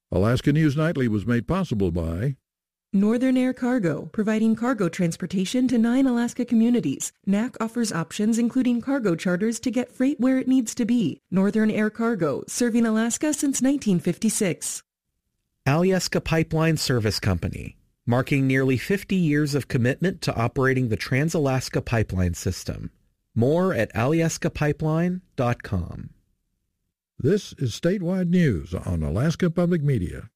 Alaska News Nightly was made possible by Northern Air Cargo, providing cargo transportation to 9 Alaska communities. NAC offers options including cargo charters to get freight where it needs to be. Northern Air Cargo, serving Alaska since 1956. Alyeska Pipeline Service Company, marking nearly 50 years of commitment to operating the Trans-Alaska Pipeline System. More at alyeskapipeline.com. This is statewide news on Alaska Public Media.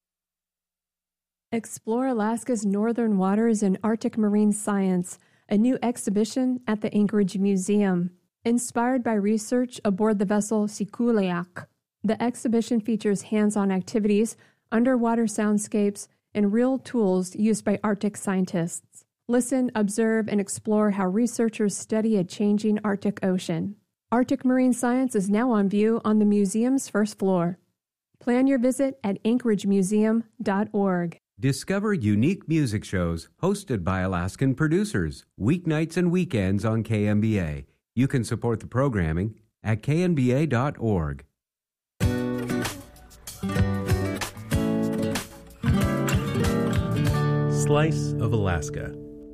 Explore Alaska's northern waters and Arctic marine science, a new exhibition at the Anchorage Museum. Inspired by research aboard the vessel Sikuleak, the exhibition features hands-on activities, underwater soundscapes, and real tools used by Arctic scientists. Listen, observe, and explore how researchers study a changing Arctic Ocean. Arctic Marine Science is now on view on the museum's first floor. Plan your visit at anchoragemuseum.org. Discover unique music shows hosted by Alaskan producers, weeknights and weekends on KMBA. You can support the programming at knba.org. Slice of Alaska.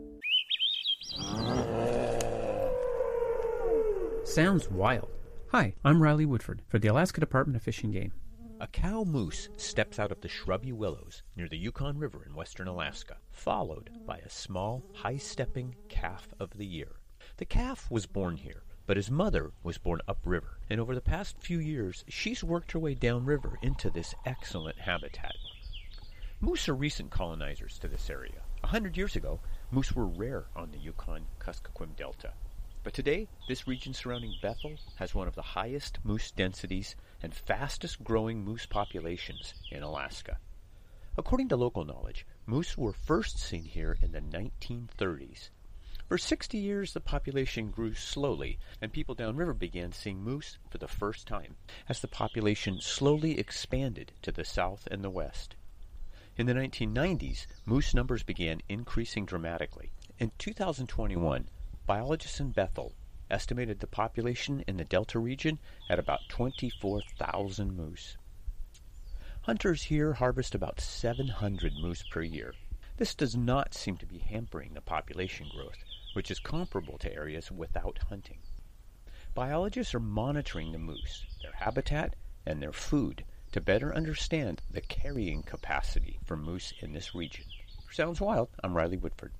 Sounds wild. Hi, I'm Riley Woodford for the Alaska Department of Fish and Game. A cow moose steps out of the shrubby willows near the Yukon River in western Alaska, followed by a small, high-stepping calf of the year. The calf was born here, but his mother was born upriver, and over the past few years, she's worked her way downriver into this excellent habitat. Moose are recent colonizers to this area. 100 years ago, moose were rare on the Yukon-Kuskokwim Delta. But today, this region surrounding Bethel has one of the highest moose densities and fastest growing moose populations in Alaska. According to local knowledge, moose were first seen here in the 1930s. For 60 years, the population grew slowly, and people downriver began seeing moose for the first time, as the population slowly expanded to the south and the west. In the 1990s, moose numbers began increasing dramatically. In 2021, biologists in Bethel estimated the population in the Delta region at about 24,000 moose. Hunters here harvest about 700 moose per year. This does not seem to be hampering the population growth, which is comparable to areas without hunting. Biologists are monitoring the moose, their habitat, and their food to better understand the carrying capacity for moose in this region. For Sounds Wild, I'm Riley Woodford.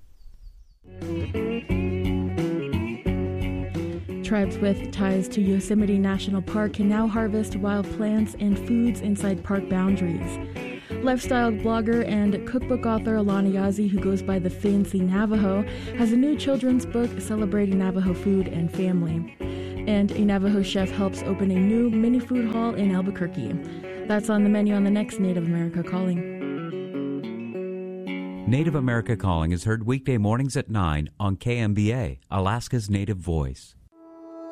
Tribes with ties to Yosemite National Park can now harvest wild plants and foods inside park boundaries. Lifestyle blogger and cookbook author Alana Yazzie, who goes by the Fancy Navajo, has a new children's book celebrating Navajo food and family. And a Navajo chef helps open a new mini food hall in Albuquerque. That's on the menu on the next Native America Calling. Native America Calling is heard weekday mornings at 9 on KMBA, Alaska's Native Voice.